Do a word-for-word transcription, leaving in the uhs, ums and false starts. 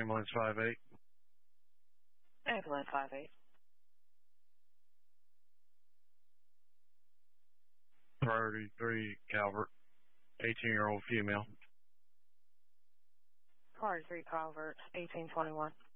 ambulance five eight. Ambulance five eight. Priority three, Calvert, eighteen-year-old female. Priority three, Calvert, eighteen twenty-one.